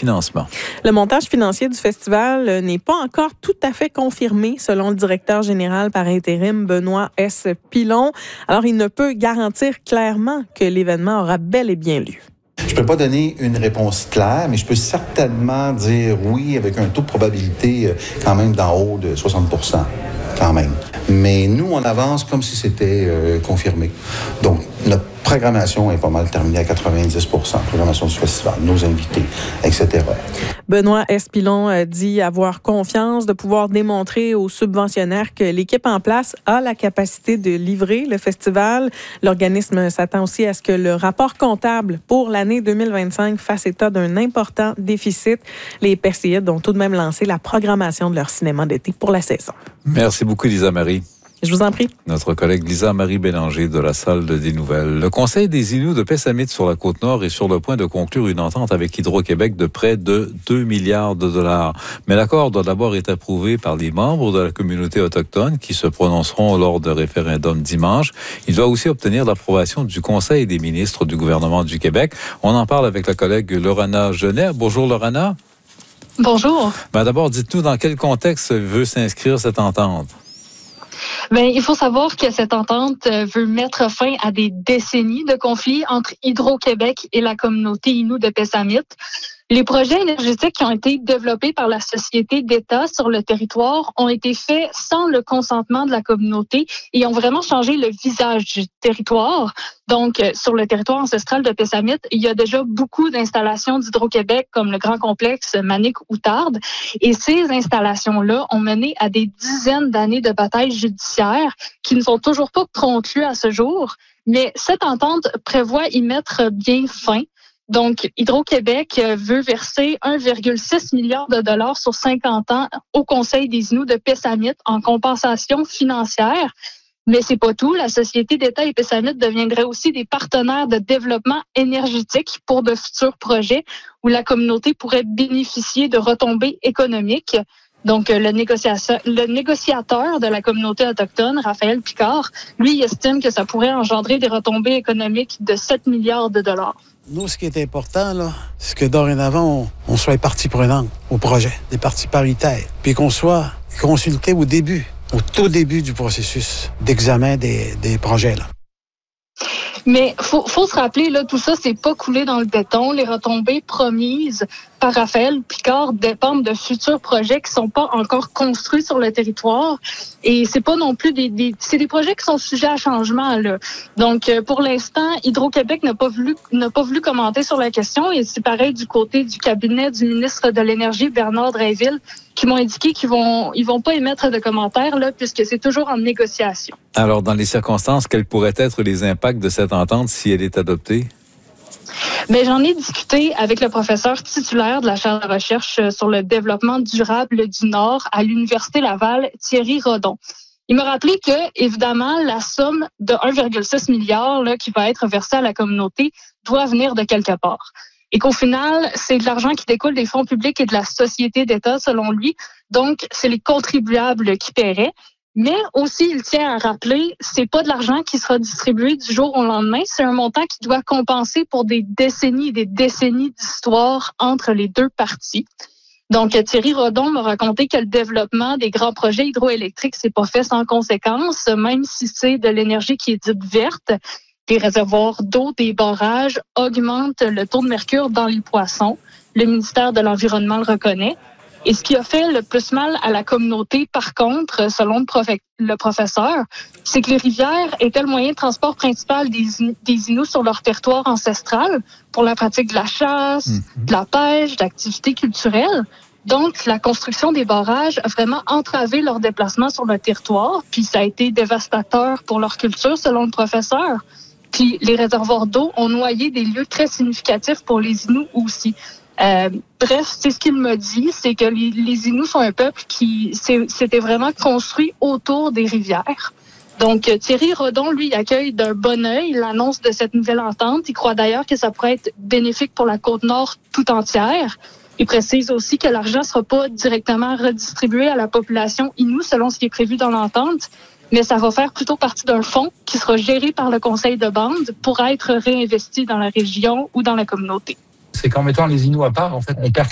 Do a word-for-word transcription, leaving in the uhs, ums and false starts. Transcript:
financement. Le montage financier du festival n'est pas encore tout à fait confirmé, selon le directeur général par intérim, Benoît S. Pilon. Alors, il ne peut garantir clairement que l'événement aura bel et bien lieu. Je ne peux pas donner une réponse claire, mais je peux certainement dire oui avec un taux de probabilité quand même d'en haut de soixante pour cent, quand même. Mais nous, on avance comme si c'était euh, confirmé. Donc, notre programmation est pas mal terminée à quatre-vingt-dix pour cent, programmation du festival, nos invités, et cetera. Benoît S. Pilon dit avoir confiance de pouvoir démontrer aux subventionnaires que l'équipe en place a la capacité de livrer le festival. L'organisme s'attend aussi à ce que le rapport comptable pour l'année deux mille vingt-cinq fasse état d'un important déficit. Les Perséides ont tout de même lancé la programmation de leur cinéma d'été pour la saison. Merci beaucoup, Lisa-Marie. Je vous en prie. Notre collègue Lisa-Marie Bélanger de la Salle des Nouvelles. Le Conseil des Inuits de Pessamit sur la Côte-Nord est sur le point de conclure une entente avec Hydro-Québec de près de deux milliards de dollars. Mais l'accord doit d'abord être approuvé par les membres de la communauté autochtone qui se prononceront lors de référendum dimanche. Il doit aussi obtenir l'approbation du Conseil des ministres du gouvernement du Québec. On en parle avec la collègue Lorana Genet. Bonjour Lorana. Bonjour. Ben d'abord, dites-nous dans quel contexte veut s'inscrire cette entente? Bien, il faut savoir que cette entente veut mettre fin à des décennies de conflits entre Hydro-Québec et la communauté Innu de Pessamit. Les projets énergétiques qui ont été développés par la société d'État sur le territoire ont été faits sans le consentement de la communauté et ont vraiment changé le visage du territoire. Donc, sur le territoire ancestral de Pessamit, il y a déjà beaucoup d'installations d'Hydro-Québec comme le Grand Complexe Manic-Outarde. Et ces installations-là ont mené à des dizaines d'années de batailles judiciaires qui ne sont toujours pas conclues à ce jour. Mais cette entente prévoit y mettre bien fin. Donc, Hydro-Québec veut verser un virgule six milliard de dollars sur cinquante ans au Conseil des Inuits de Pessamit en compensation financière. Mais c'est pas tout. La Société d'État et Pessamit deviendraient aussi des partenaires de développement énergétique pour de futurs projets où la communauté pourrait bénéficier de retombées économiques. Donc, le, négociateur, le négociateur de la communauté autochtone, Raphaël Picard, lui, il estime que ça pourrait engendrer des retombées économiques de sept milliards de dollars. Nous, ce qui est important, là, c'est que dorénavant, on, on soit partie prenante au projet, des parties paritaires, puis qu'on soit consulté au début, au tout début du processus d'examen des, des projets, là. Mais faut, faut se rappeler, là, tout ça, c'est pas coulé dans le béton. Les retombées promises par Raphaël Picard dépendent de futurs projets qui sont pas encore construits sur le territoire. Et c'est pas non plus des, des c'est des projets qui sont sujets à changement, là. Donc, pour l'instant, Hydro-Québec n'a pas voulu, n'a pas voulu commenter sur la question. Et c'est pareil du côté du cabinet du ministre de l'Énergie, Bernard Drainville, qui m'ont indiqué qu'ils vont, ils vont pas émettre de commentaires, là, puisque c'est toujours en négociation. Alors, dans les circonstances, quels pourraient être les impacts de cette entente si elle est adoptée? Mais j'en ai discuté avec le professeur titulaire de la chaire de recherche sur le développement durable du Nord à l'Université Laval, Thierry Rodon. Il m'a rappelé que, évidemment, la somme de un virgule six milliard là, qui va être versée à la communauté doit venir de quelque part. Et qu'au final, c'est de l'argent qui découle des fonds publics et de la société d'État, selon lui. Donc, c'est les contribuables qui paieraient. Mais aussi, il tient à rappeler, c'est pas de l'argent qui sera distribué du jour au lendemain. C'est un montant qui doit compenser pour des décennies et des décennies d'histoire entre les deux parties. Donc, Thierry Rodon m'a raconté que le développement des grands projets hydroélectriques s'est pas fait sans conséquence, même si c'est de l'énergie qui est dite verte. Les réservoirs d'eau des barrages augmentent le taux de mercure dans les poissons. Le ministère de l'Environnement le reconnaît. Et ce qui a fait le plus mal à la communauté, par contre, selon le, prof... le professeur, c'est que les rivières étaient le moyen de transport principal des, des Inuits sur leur territoire ancestral pour la pratique de la chasse, mmh. de la pêche, d'activités culturelles. Donc, la construction des barrages a vraiment entravé leur déplacement sur le territoire, puis ça a été dévastateur pour leur culture, selon le professeur. Puis les réservoirs d'eau ont noyé des lieux très significatifs pour les Inuits aussi. Euh, bref, c'est ce qu'il m'a dit, c'est que les, les Inuits sont un peuple qui s'était vraiment construit autour des rivières. Donc, Thierry Rodon, lui, il accueille d'un bon œil l'annonce de cette nouvelle entente. Il croit d'ailleurs que ça pourrait être bénéfique pour la Côte-Nord tout entière. Il précise aussi que l'argent ne sera pas directement redistribué à la population Innu selon ce qui est prévu dans l'entente, mais ça va faire plutôt partie d'un fonds qui sera géré par le conseil de bande pour être réinvesti dans la région ou dans la communauté. C'est qu'en mettant les Inuits à part, en fait, on perd